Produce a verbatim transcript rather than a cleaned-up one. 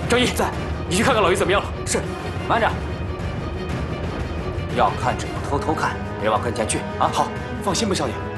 张毅在，你去看看老于怎么样了。 是，慢着，要看只能偷偷看，别往跟前去啊！ 好，放心吧，少爷。